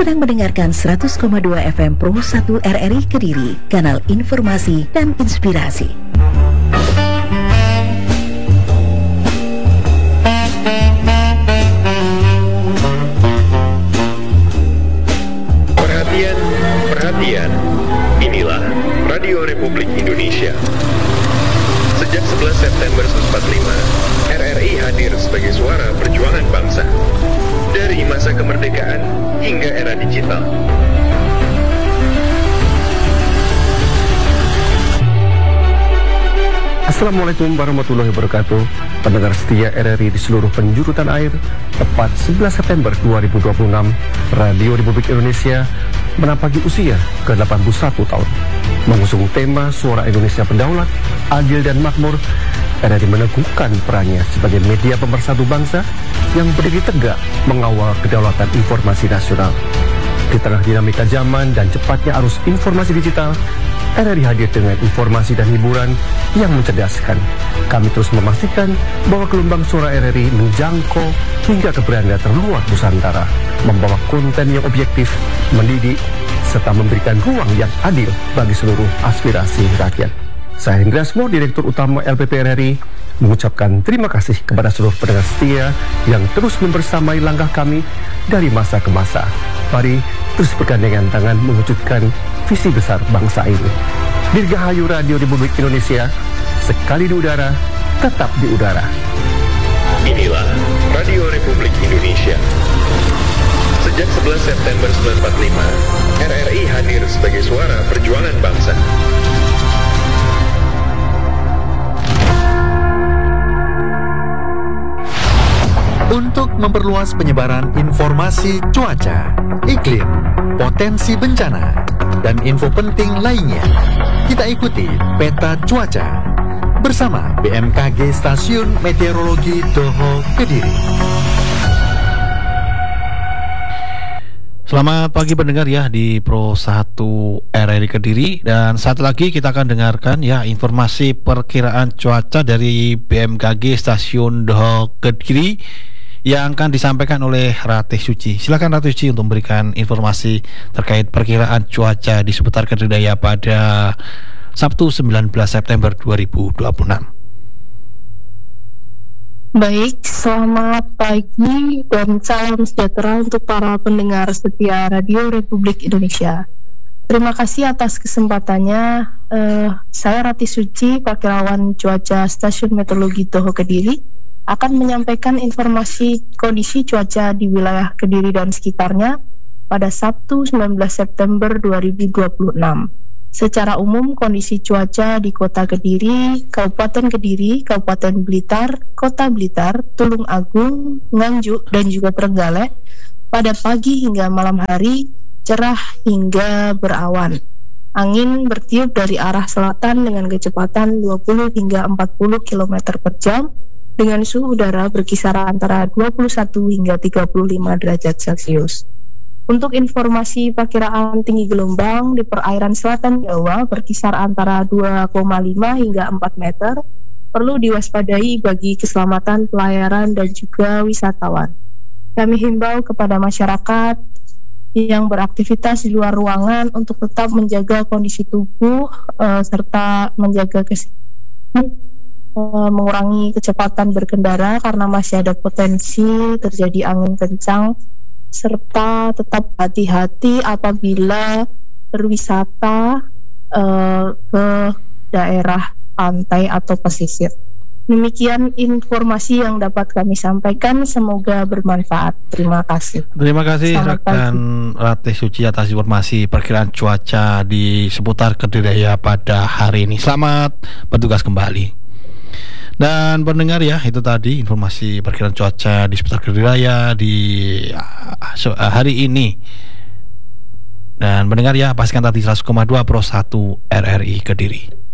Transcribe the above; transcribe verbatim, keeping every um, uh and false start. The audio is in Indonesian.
sedang mendengarkan seratus koma dua F M Pro satu R R I Kediri, kanal informasi dan inspirasi. Perhatian, perhatian, inilah Radio Republik Indonesia. Sejak sebelas September seribu sembilan ratus empat puluh lima, R R I hadir sebagai suara perjuangan bangsa. Dari masa kemerdekaan hingga era digital. Assalamualaikum warahmatullahi wabarakatuh. Pendengar setia R R I di seluruh penjuru tanah air, tepat sebelas September dua ribu dua puluh enam, Radio Republik Indonesia menapaki usia ke delapan puluh satu tahun. Mengusung tema Suara Indonesia Berdaulat, Adil dan Makmur, R R I meneguhkan perannya sebagai media pemersatu bangsa yang berdiri tegak mengawal kedaulatan informasi nasional. Di tengah dinamika zaman dan cepatnya arus informasi digital, R R I hadir dengan informasi dan hiburan yang mencerdaskan. Kami terus memastikan bahwa gelombang suara R R I menjangkau hingga ke beranda terluar Nusantara, membawa konten yang objektif, mendidik, serta memberikan ruang yang adil bagi seluruh aspirasi rakyat. Saya Hendra Asmo, Direktur Utama L P P R R I, mengucapkan terima kasih kepada seluruh pendengar setia yang terus membersamai langkah kami dari masa ke masa. Mari terus bergandengan tangan mewujudkan visi besar bangsa ini. Dirgahayu Radio Republik Indonesia, sekali di udara, tetap di udara. Inilah Radio Republik Indonesia. Sejak sebelas September seribu sembilan ratus empat puluh lima, R R I hadir sebagai suara perjuangan bangsa. Untuk memperluas penyebaran informasi cuaca, iklim, potensi bencana, dan info penting lainnya, kita ikuti Peta Cuaca bersama B M K G Stasiun Meteorologi Doho Kediri. Selamat pagi pendengar ya di Pro satu R R I Kediri, dan saat lagi kita akan dengarkan ya informasi perkiraan cuaca dari B M K G Stasiun Doho Kediri yang akan disampaikan oleh Ratih Suci. Silakan Ratih Suci untuk memberikan informasi terkait perkiraan cuaca di seputar Kediri Raya pada Sabtu sembilan belas September dua ribu dua puluh enam. Baik, selamat pagi dan salam sejahtera untuk para pendengar setia Radio Republik Indonesia. Terima kasih atas kesempatannya. Uh, saya Ratih Suci, Pakirawan Cuaca Stasiun Meteorologi Doho Kediri, akan menyampaikan informasi kondisi cuaca di wilayah Kediri dan sekitarnya pada Sabtu sembilan belas September dua ribu dua puluh enam. Secara umum, kondisi cuaca di Kota Kediri, Kabupaten Kediri, Kabupaten Blitar, Kota Blitar, Tulung Agung, Nganjuk, dan juga Trenggalek pada pagi hingga malam hari cerah hingga berawan. Angin bertiup dari arah selatan dengan kecepatan dua puluh hingga empat puluh kilometer per jam dengan suhu udara berkisar antara dua puluh satu hingga tiga puluh lima derajat Celcius. Untuk informasi perkiraan tinggi gelombang di perairan selatan Jawa berkisar antara dua koma lima hingga empat meter, perlu diwaspadai bagi keselamatan pelayaran dan juga wisatawan. Kami himbau kepada masyarakat yang beraktivitas di luar ruangan untuk tetap menjaga kondisi tubuh uh, serta menjaga kesehatan, uh, mengurangi kecepatan berkendara karena masih ada potensi terjadi angin kencang, serta tetap hati-hati apabila berwisata uh, ke daerah pantai atau pesisir. Demikian informasi yang dapat kami sampaikan, semoga bermanfaat. Terima kasih. Terima kasih rekan Ratih Suci atas informasi perkiraan cuaca di seputar Kediri Raya pada hari ini. Selamat bertugas kembali. Dan pendengar ya, itu tadi informasi perkiraan cuaca di seputar Kediri Raya di uh, hari ini. Dan pendengar ya, pastikan tadi seratus koma dua Pro satu R R I Kediri.